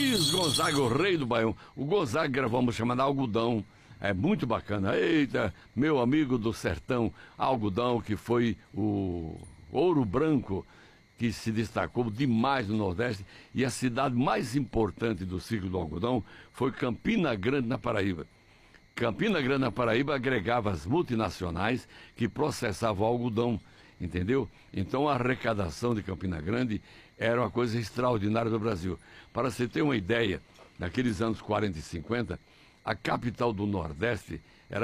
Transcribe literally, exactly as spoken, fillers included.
Luiz Gonzaga, o rei do Baião. O Gonzaga gravou uma música chamada Algodão. É muito bacana. Eita, meu amigo do sertão, Algodão, que foi o Ouro Branco, que se destacou demais no Nordeste, e a cidade mais importante do ciclo do algodão foi Campina Grande, na Paraíba. Campina Grande, na Paraíba, agregava as multinacionais que processavam algodão, entendeu? Então a arrecadação de Campina Grande era uma coisa extraordinária do Brasil. Para você ter uma ideia, naqueles anos quarenta e cinquenta, a capital do Nordeste